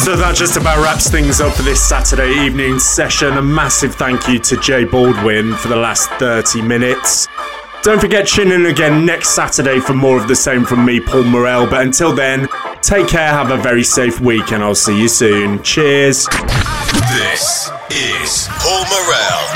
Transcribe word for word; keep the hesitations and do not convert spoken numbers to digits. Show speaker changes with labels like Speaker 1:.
Speaker 1: So that just about wraps things up for this Saturday evening session. A massive thank you to Jay Baldwin for the last thirty minutes. Don't forget, tune in again next Saturday for more of the same from me, Paul Morell. But until then, take care, have a very safe week, and I'll see you soon. Cheers.
Speaker 2: This is Paul Morell.